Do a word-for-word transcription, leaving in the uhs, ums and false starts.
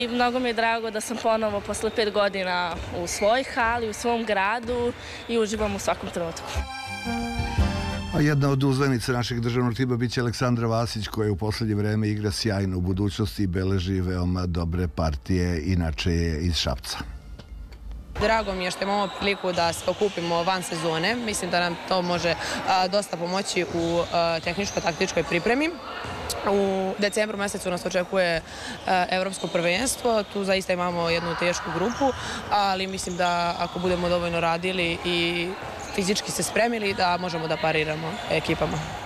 I mnogo mi je drago da sam ponovo posle pet godina u svojoj hali, u svom gradu i uživam u svakom trenutku. A jedna od uzvanica našeg državnog tima biće Aleksandra Vasić, koja u poslednje vreme igra sjajno u budućnosti i beleži veoma dobre partije, inače je iz Šapca. Drago mi je što imamo priliku da se okupimo van sezone. Mislim da nam to može dosta pomoći u tehničko-taktičkoj pripremi. U decembru mesecu nas očekuje evropsko prvenstvo. Tu zaista imamo jednu tešku grupu, ali mislim da ako budemo dovoljno radili i fizički se spremili, da možemo da pariramo ekipama.